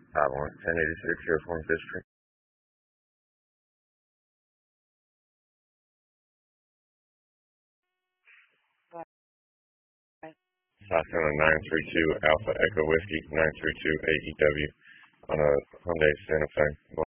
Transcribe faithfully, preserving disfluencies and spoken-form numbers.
five one, ten eighty-six, Hills One Fifth Street. Right. five seven nine three two Alpha Echo Whiskey nine three two A E W on a Hyundai Santa Fe.